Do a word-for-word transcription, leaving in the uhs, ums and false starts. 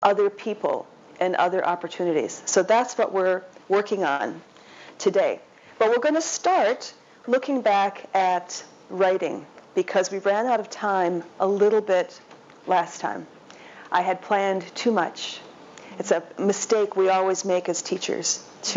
other people and other opportunities. So that's what we're working on today. But we're going to start looking back at writing because we ran out of time a little bit last time. I had planned too much. It's a mistake we always make as teachers.